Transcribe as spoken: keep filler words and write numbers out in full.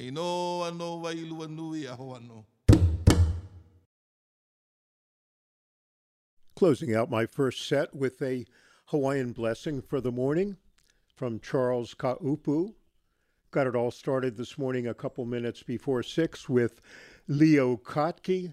Ai no ano wailu anui aho ano. Closing out my first set with a Hawaiian blessing for the morning from Charles Kaupu. Got it all started this morning a couple minutes before six with Leo Kotke